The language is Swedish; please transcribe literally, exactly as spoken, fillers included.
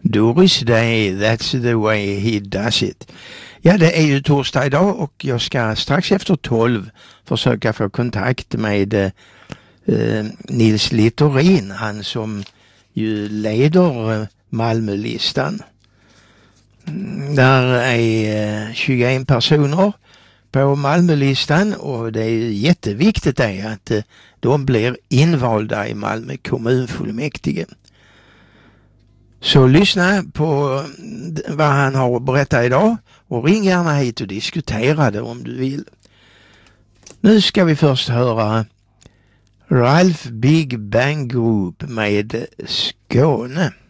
Doris Day, that's the way he does it. Ja, det är ju torsdag idag och jag ska strax efter tolv försöka få kontakt med eh, Nils Littorin, han som ju leder eh, Malmölistan. Där är eh, tjugoen personer på Malmölistan och det är jätteviktigt det att eh, de blir invalda i Malmö kommunfullmäktige. Så lyssna på vad han har att berätta idag och ring gärna hit och diskutera det om du vill. Nu ska vi först höra Ralph Big Bang Group med Skåne.